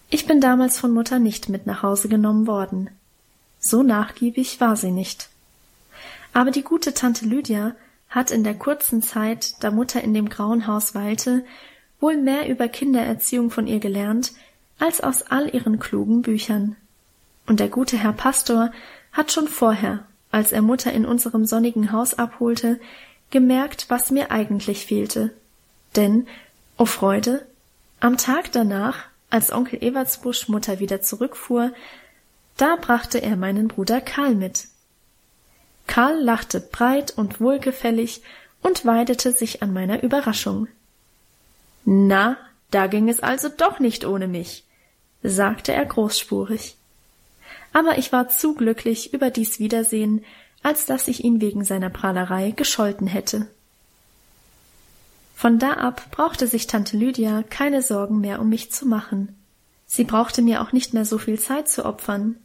Ich bin damals von Mutter nicht mit nach Hause genommen worden. So nachgiebig war sie nicht. Aber die gute Tante Lydia hat in der kurzen Zeit, da Mutter in dem grauen Haus weilte, wohl mehr über Kindererziehung von ihr gelernt, als aus all ihren klugen Büchern. Und der gute Herr Pastor hat schon vorher, als er Mutter in unserem sonnigen Haus abholte, gemerkt, was mir eigentlich fehlte. Denn, o Freude, am Tag danach, als Onkel Ewertsbusch Mutter wieder zurückfuhr, da brachte er meinen Bruder Karl mit. Karl lachte breit und wohlgefällig und weidete sich an meiner Überraschung. »Na, da ging es also doch nicht ohne mich«, sagte er großspurig. Aber ich war zu glücklich über dies Wiedersehen, als dass ich ihn wegen seiner Prahlerei gescholten hätte. Von da ab brauchte sich Tante Lydia keine Sorgen mehr um mich zu machen. Sie brauchte mir auch nicht mehr so viel Zeit zu opfern.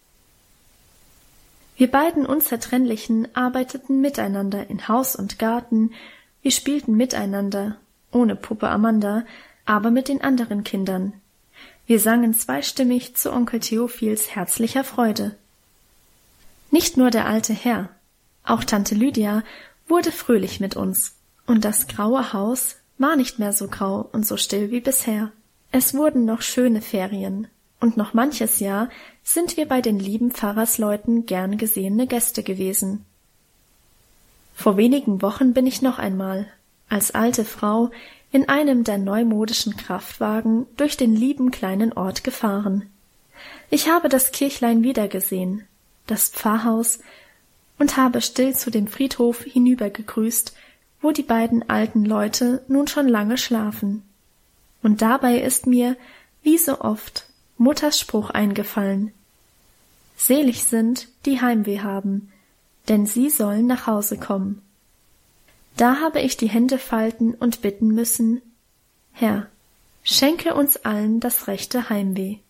Wir beiden Unzertrennlichen arbeiteten miteinander in Haus und Garten, wir spielten miteinander, ohne Puppe Amanda, aber mit den anderen Kindern. Wir sangen zweistimmig zu Onkel Theophils herzlicher Freude. Nicht nur der alte Herr, auch Tante Lydia wurde fröhlich mit uns, und das graue Haus war nicht mehr so grau und so still wie bisher. Es wurden noch schöne Ferien, und noch manches Jahr sind wir bei den lieben Pfarrersleuten gern gesehene Gäste gewesen. Vor wenigen Wochen bin ich noch einmal, als alte Frau, in einem der neumodischen Kraftwagen durch den lieben kleinen Ort gefahren. Ich habe das Kirchlein wiedergesehen, das Pfarrhaus, und habe still zu dem Friedhof hinübergegrüßt, wo die beiden alten Leute nun schon lange schlafen. Und dabei ist mir, wie so oft, Mutters Spruch eingefallen: Selig sind, die Heimweh haben, denn sie sollen nach Hause kommen. Da habe ich die Hände falten und bitten müssen: Herr, schenke uns allen das rechte Heimweh.